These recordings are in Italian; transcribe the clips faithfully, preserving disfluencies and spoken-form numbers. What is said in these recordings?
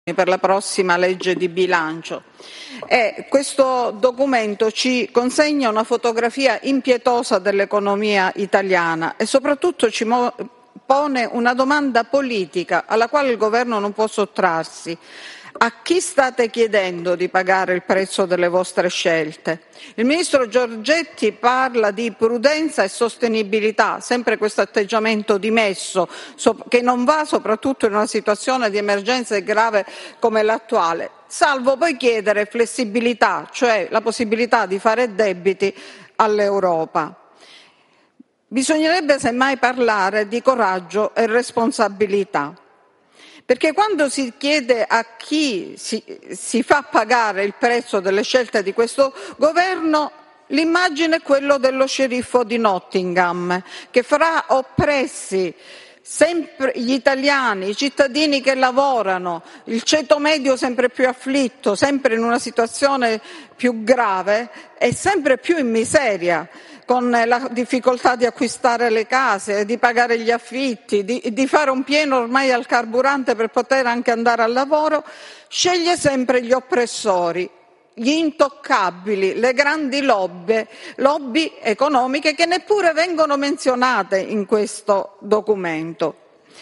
per la prossima legge di bilancio. E questo documento ci consegna una fotografia impietosa dell'economia italiana e soprattutto ci mo- pone una domanda politica alla quale il governo non può sottrarsi. A chi state chiedendo di pagare il prezzo delle vostre scelte? Il ministro Giorgetti parla di prudenza e sostenibilità, sempre questo atteggiamento dimesso che non va soprattutto in una situazione di emergenza grave come l'attuale, salvo poi chiedere flessibilità, cioè la possibilità di fare debiti all'Europa. Bisognerebbe semmai parlare di coraggio e responsabilità. Perché quando si chiede a chi si, si fa pagare il prezzo delle scelte di questo governo, l'immagine è quella dello sceriffo di Nottingham, che farà oppressi sempre gli italiani, i cittadini che lavorano, il ceto medio sempre più afflitto, sempre in una situazione più grave e sempre più in miseria, con la difficoltà di acquistare le case, di pagare gli affitti, di, di fare un pieno ormai al carburante per poter anche andare al lavoro, sceglie sempre gli oppressori, gli intoccabili, le grandi lobby, lobby economiche che neppure vengono menzionate in questo documento.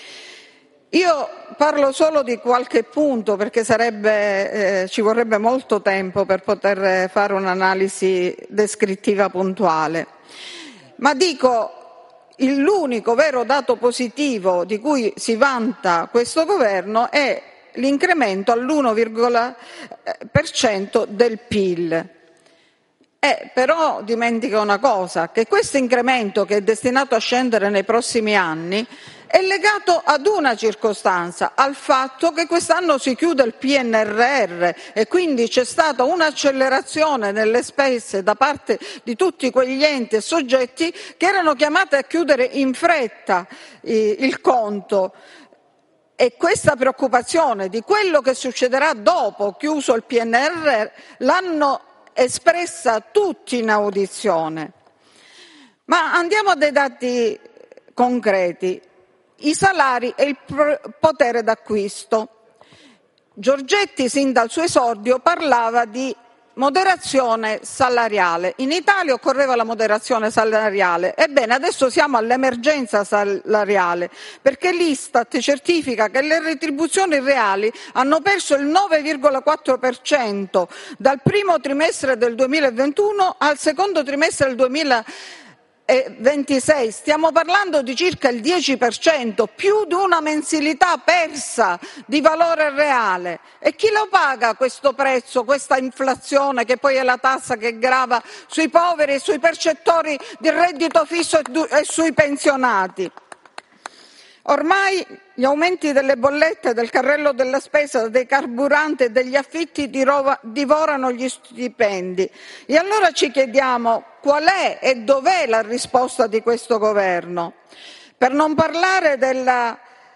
Io parlo solo di qualche punto perché sarebbe, eh, ci vorrebbe molto tempo per poter fare un'analisi descrittiva puntuale. Ma dico, l'unico vero dato positivo di cui si vanta questo governo è l'incremento all'uno virgola per cento del P I L. Eh, però dimentica una cosa, che questo incremento, che è destinato a scendere nei prossimi anni, è legato ad una circostanza, al fatto che quest'anno si chiude il P N R R e quindi c'è stata un'accelerazione nelle spese da parte di tutti quegli enti e soggetti che erano chiamati a chiudere in fretta eh, il conto. E questa preoccupazione di quello che succederà dopo chiuso il P N R R l'hanno espressa tutti in audizione. Ma andiamo a dei dati concreti. I salari e il potere d'acquisto. Giorgetti, sin dal suo esordio, parlava di moderazione salariale. In Italia occorreva la moderazione salariale. Ebbene, adesso siamo all'emergenza salariale, perché l'Istat certifica che le retribuzioni reali hanno perso il nove virgola quattro per cento dal primo trimestre del duemilaventuno al secondo trimestre del duemilaventisei. Stiamo parlando di circa il dieci per cento, più di una mensilità persa di valore reale. E chi lo paga questo prezzo, questa inflazione che poi è la tassa che grava sui poveri e sui percettori di reddito fisso e sui pensionati? Ormai gli aumenti delle bollette, del carrello della spesa, dei carburanti e degli affitti divorano gli stipendi. E allora ci chiediamo qual è e dov'è la risposta di questo governo? Per non parlare della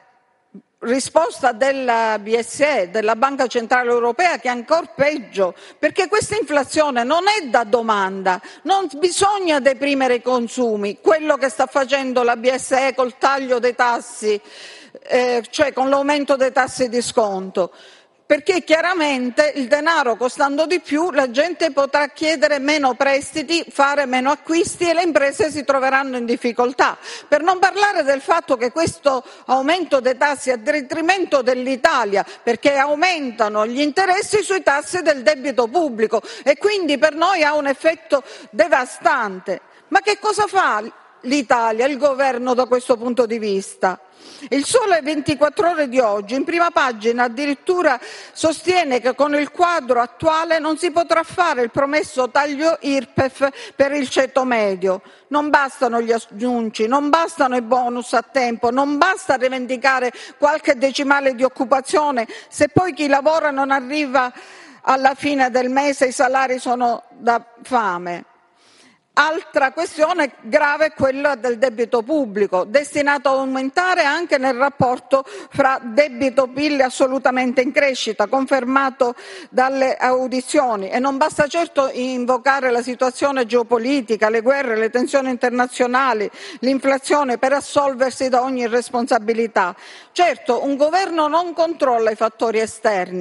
risposta della B S E, della Banca Centrale Europea, che è ancora peggio, perché questa inflazione non è da domanda, non bisogna deprimere i consumi, quello che sta facendo la B S E col taglio dei tassi, eh, cioè con l'aumento dei tassi di sconto. Perché chiaramente il denaro costando di più la gente potrà chiedere meno prestiti, fare meno acquisti e le imprese si troveranno in difficoltà. Per non parlare del fatto che questo aumento dei tassi è a detrimento dell'Italia, perché aumentano gli interessi sui tassi del debito pubblico e quindi per noi ha un effetto devastante. Ma che cosa fa l'Italia, il governo da questo punto di vista? Il Sole ventiquattro Ore di oggi, in prima pagina, addirittura sostiene che con il quadro attuale non si potrà fare il promesso taglio I R P E F per il ceto medio. Non bastano gli annunci, non bastano i bonus a tempo, non basta rivendicare qualche decimale di occupazione se poi chi lavora non arriva alla fine del mese e i salari sono da fame. Altra questione grave è quella del debito pubblico, destinato ad aumentare anche nel rapporto fra debito-P I L assolutamente in crescita, confermato dalle audizioni. E non basta certo invocare la situazione geopolitica, le guerre, le tensioni internazionali, l'inflazione per assolversi da ogni responsabilità. Certo, un governo non controlla i fattori esterni,